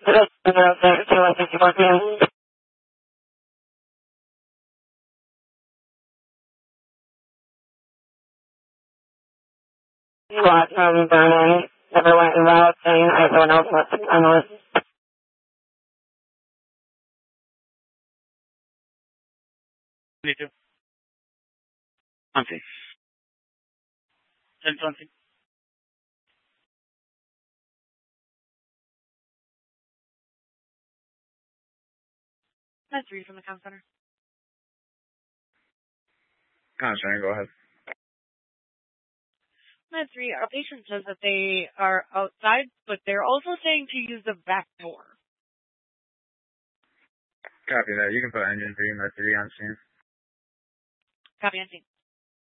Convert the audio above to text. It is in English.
You watch him burning. Never went without saying everyone else wants to come with. Me too. 20. 10-20. That's 3 from the comm center. Center, go ahead. Med 3, our patient says that they are outside, but they're also saying to use the back door. Copy that. You can put engine 3 and Med 3 on scene. Copy on scene.